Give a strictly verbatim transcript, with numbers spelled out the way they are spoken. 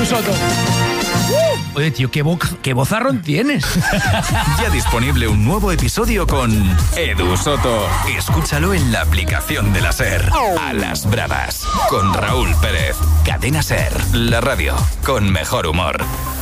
Soto. Uh, oye, tío, qué, bo- qué bozarrón tienes. Ya disponible un nuevo episodio con Edu Soto. Escúchalo en la aplicación de la SER. A las bravas, con Raúl Pérez. Cadena SER, la radio con mejor humor.